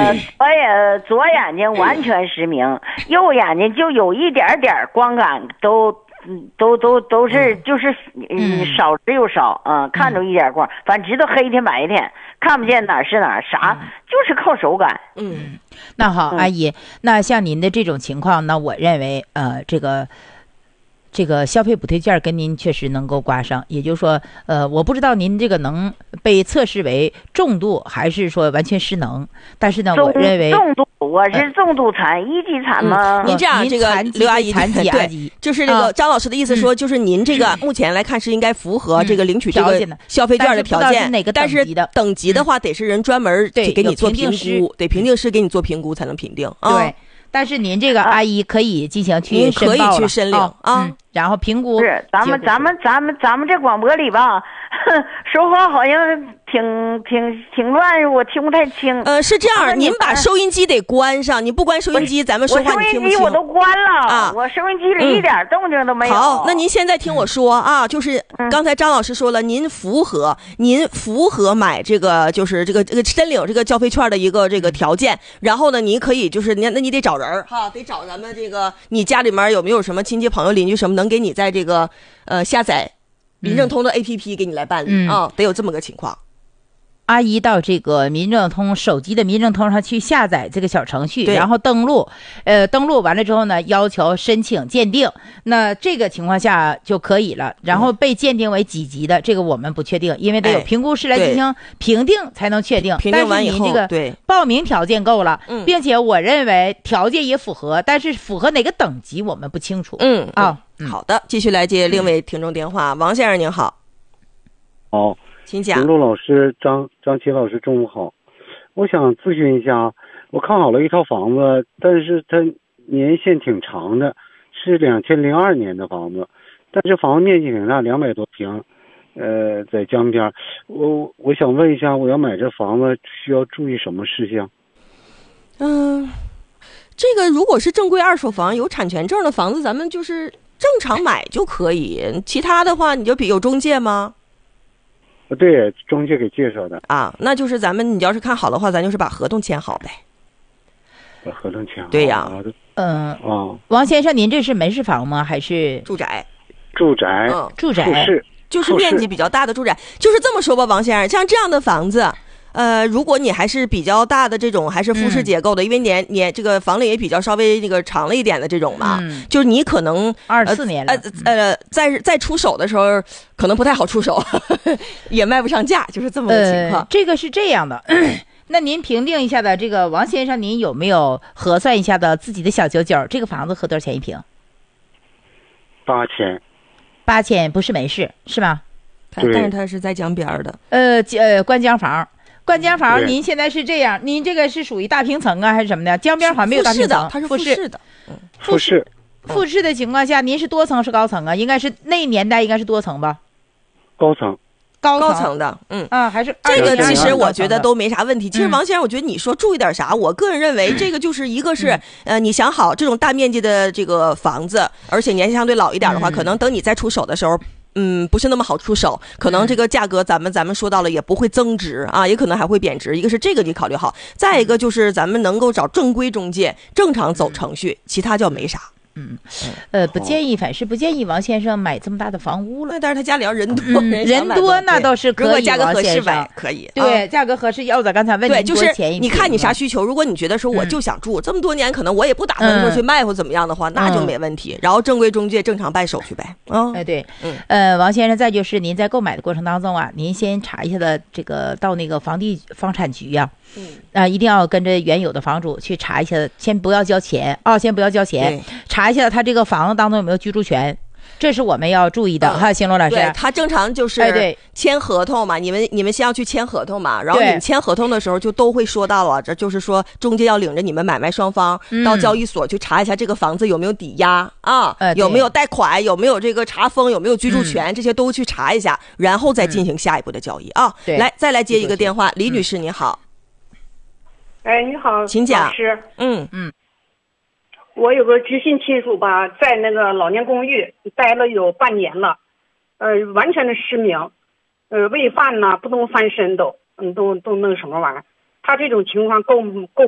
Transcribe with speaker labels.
Speaker 1: 左眼睛完全失明，右眼睛就有一点点光感都是就是少之又少看着一点光，反正知道黑天白天看不见哪儿是哪儿，啥就是靠手感。
Speaker 2: 那好，阿姨，那像您的这种情况，那我认为这个消费补贴券跟您确实能够挂上，也就是说，我不知道您这个能被测试为重度还是说完全失能，但是呢，我认为
Speaker 1: 重度，我是重度残，一级残吗？
Speaker 3: 您这样，这个刘阿姨，
Speaker 2: 残疾阿
Speaker 3: 姨，就是这个张老师的意思说，就是您这个目前来看是应该符合这个领取这个消费券的条件，但是等级的话得是人专门给你做评估，得评定师给你做评估才能评定。
Speaker 2: 对。但是您这个阿姨可以进行去申报了，
Speaker 3: 可以去申领
Speaker 2: 然后评估。
Speaker 1: 是咱们这广播里吧，说话好像挺乱，我听不太清。
Speaker 3: 是这样，您把收音机得关上，你不关收音机，咱们说话你听不清。
Speaker 1: 我收音机我都关了我收音机里一点动静都没有。
Speaker 3: 好，那您现在听我说就是刚才张老师说了，您符合买这个就是这个申领这个交费券的一个这个条件，然后呢，你可以就是那你得找人得找咱们这个你家里面有没有什么亲戚朋友邻居什么能给你在这个下载民政通的 APP 给你来办理得有这么个情况。
Speaker 2: 阿姨到这个民政通手机的民政通上去下载这个小程序，然后登录完了之后呢，要求申请鉴定，那这个情况下就可以了。然后被鉴定为几级的，这个我们不确定，因为得有评估师来进行评定才能确定。
Speaker 3: 评定完以后，
Speaker 2: 但是您这个报名条件够了，并且我认为条件也符合，但是符合哪个等级我们不清楚。
Speaker 3: 好的，继续来接另位听众电话，王先生您好。请讲。
Speaker 4: 陆老师，张琪老师，中午好。我想咨询一下，我看好了一套房子，但是它年限挺长的，是2002年的房子，但是房子面积挺大，200多平，在江边。我想问一下，我要买这房子需要注意什么事项？
Speaker 3: 这个如果是正规二手房，有产权证的房子，咱们就是正常买就可以。其他的话，你就有中介吗？
Speaker 4: 对，中介给介绍的
Speaker 3: 那就是你要是看好的话，咱就是把合同签好呗。
Speaker 4: 把合同签好。
Speaker 3: 对呀。
Speaker 2: 王先生，您这是门市房吗？还是
Speaker 3: 住宅？
Speaker 4: 住宅。
Speaker 2: 住宅
Speaker 3: 就是面积比较大的住宅。就是这么说吧，王先生，像这样的房子，如果你还是比较大的这种，还是复式结构的，因为年这个房龄也比较稍微那个长了一点的这种嘛，就是你可能
Speaker 2: 24年了，
Speaker 3: 在出手的时候可能不太好出手，也卖不上价，就是这么个情况。
Speaker 2: 这个是这样的。那您评定一下的这个王先生，您有没有核算一下的自己的小九九？这个房子合多少钱一平？8000，不是门市是吧？
Speaker 3: 但是它是在江边的。
Speaker 2: 观江房。观江房，您现在是这样，您这个是属于大平层还是什么的？江边好像没有大平层，
Speaker 3: 它是复式的。
Speaker 2: 复式的情况下，您是多层是高层啊？应该是那年代应该是多层吧？
Speaker 4: 高层
Speaker 3: 的。
Speaker 2: 还是
Speaker 3: 这个其实我觉得都没啥问题。其实王先生，我觉得你说注意点啥，我个人认为这个就是一个是你想好这种大面积的这个房子，而且年限相对老一点的话，可能等你再出手的时候。不是那么好出手，可能这个价格咱们说到了也不会增值也可能还会贬值。一个是这个你考虑好，再一个就是咱们能够找正规中介，正常走程序，其他叫没啥。
Speaker 2: 不建议，反是不建议王先生买这么大的房屋了。
Speaker 3: 但是他家里要人多，
Speaker 2: 人多那倒是可以，
Speaker 3: 如果价格合适呗，可以。
Speaker 2: 对，价格合适。要我刚才问你多少钱一平？
Speaker 3: 你看你啥需求？如果你觉得说我就想住这么多年，可能我也不打算说去卖或怎么样的话，那就没问题。然后正规中介正常办手续呗。
Speaker 2: 对，王先生，再就是您在购买的过程当中您先查一下的这个到那个房产局一定要跟着原有的房主去查一下，先不要交钱查一下他这个房子当中有没有居住权，这是我们要注意的邢龙老师。
Speaker 3: 对，他正常就是签合同嘛，你们先要去签合同嘛，然后你们签合同的时候就都会说到了，这就是说中介要领着你们买卖双方到交易所去查一下这个房子有没有抵押有没有贷款，有没有这个查封，有没有居住权，这些都去查一下，然后再进行下一步的交易再来接一个电话，李女士你好。
Speaker 5: 你好，
Speaker 3: 请讲。
Speaker 5: 老师，我有个直系亲属吧，在那个老年公寓待了有半年了，完全的失明，喂饭呢不能翻身都那什么玩意儿，他这种情况够